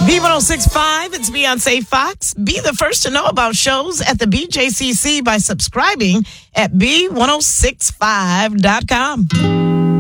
B1065, it's Beyonce Fox. Be the first to know about shows at the BJCC by subscribing at B1065.com.